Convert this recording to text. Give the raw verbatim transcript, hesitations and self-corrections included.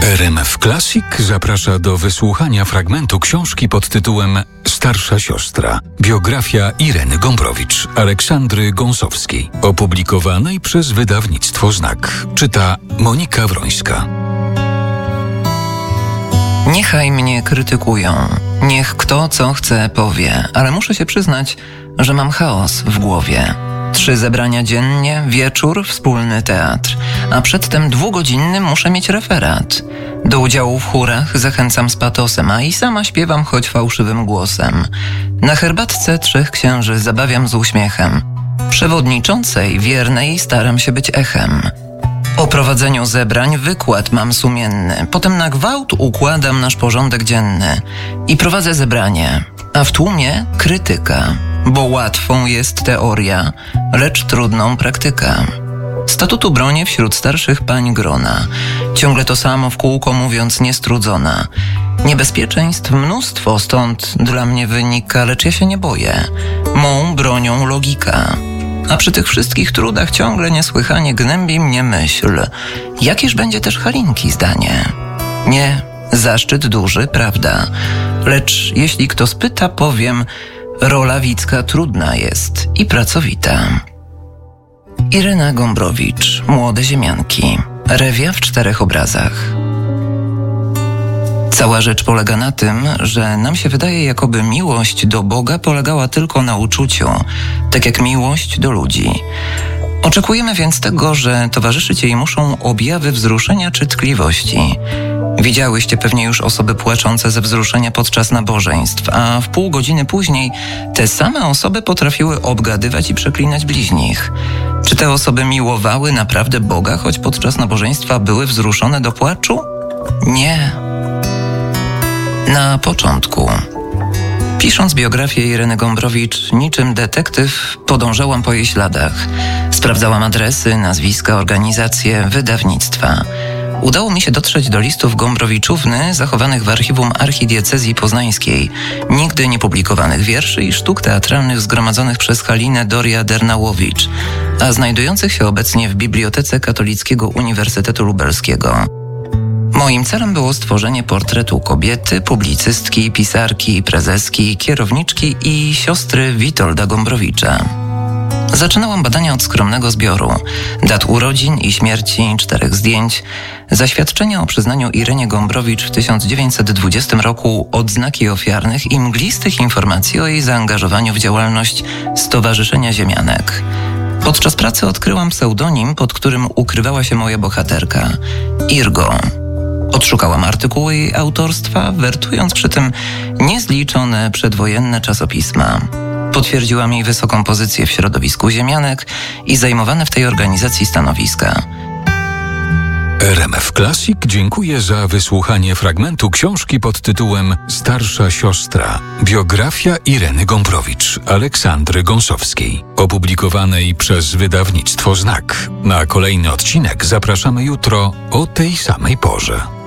R M F Classic zaprasza do wysłuchania fragmentu książki pod tytułem Starsza siostra. Biografia Ireny Gombrowicz, Aleksandry Gąsowskiej, opublikowanej przez wydawnictwo Znak. Czyta Monika Wrońska. Niechaj mnie krytykują. Niech kto co chce powie, ale muszę się przyznać, że mam chaos w głowie. Trzy zebrania dziennie, wieczór, wspólny teatr, a przedtem dwugodzinny muszę mieć referat. Do udziału w chórach zachęcam z patosem, a i sama śpiewam choć fałszywym głosem. Na herbatce trzech księży zabawiam z uśmiechem. Przewodniczącej wiernej staram się być echem. O prowadzeniu zebrań wykład mam sumienny, potem na gwałt układam nasz porządek dzienny i prowadzę zebranie, a w tłumie krytyka, bo łatwą jest teoria, lecz trudną praktyka. Statutu bronię wśród starszych pań grona, ciągle to samo w kółko mówiąc niestrudzona. Niebezpieczeństw mnóstwo stąd dla mnie wynika, lecz ja się nie boję, mą bronią logika. A przy tych wszystkich trudach ciągle niesłychanie gnębi mnie myśl, jakież będzie też Halinki zdanie. Nie, zaszczyt duży, prawda, lecz jeśli kto spyta, powiem, rola Wicka trudna jest i pracowita. Irena Gombrowicz, Młode ziemianki. Rewia w czterech obrazach. Cała rzecz polega na tym, że nam się wydaje, jakoby miłość do Boga polegała tylko na uczuciu, tak jak miłość do ludzi. Oczekujemy więc tego, że towarzyszyć jej muszą objawy wzruszenia czy tkliwości. Widziałyście pewnie już osoby płaczące ze wzruszenia podczas nabożeństw, a w pół godziny później te same osoby potrafiły obgadywać i przeklinać bliźnich. Czy te osoby miłowały naprawdę Boga, choć podczas nabożeństwa były wzruszone do płaczu? Nie. Na początku. Pisząc biografię Ireny Gombrowicz, niczym detektyw podążałam po jej śladach. Sprawdzałam adresy, nazwiska, organizacje, wydawnictwa. Udało mi się dotrzeć do listów Gombrowiczówny zachowanych w archiwum archidiecezji poznańskiej, nigdy niepublikowanych wierszy i sztuk teatralnych zgromadzonych przez Halinę Doria-Dernałowicz, a znajdujących się obecnie w Bibliotece Katolickiego Uniwersytetu Lubelskiego. Moim celem było stworzenie portretu kobiety, publicystki, pisarki, prezeski, kierowniczki i siostry Witolda Gombrowicza. Zaczynałam badania od skromnego zbioru, dat urodzin i śmierci, czterech zdjęć, zaświadczenia o przyznaniu Irenie Gombrowicz w tysiąc dziewięćset dwudziestym roku odznaki ofiarnych i mglistych informacji o jej zaangażowaniu w działalność Stowarzyszenia Ziemianek. Podczas pracy odkryłam pseudonim, pod którym ukrywała się moja bohaterka – Irgo. Odszukałam artykuły jej autorstwa, wertując przy tym niezliczone przedwojenne czasopisma. Potwierdziłam jej wysoką pozycję w środowisku ziemianek i zajmowane w tej organizacji stanowiska. R M F Classic dziękuję za wysłuchanie fragmentu książki pod tytułem Starsza siostra. Biografia Ireny Gombrowicz, Aleksandry Gąsowskiej, opublikowanej przez wydawnictwo Znak. Na kolejny odcinek zapraszamy jutro o tej samej porze.